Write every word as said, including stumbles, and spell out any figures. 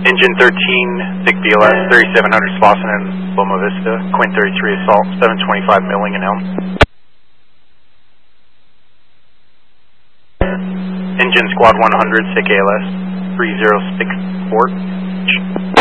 Engine thirteen, thick B L S, thirty-seven hundred Slauson and Loma Vista, Quint thirty-three Assault, seven twenty-five milling and helm. Engine Squad one hundred, thick A L S, three zero six four.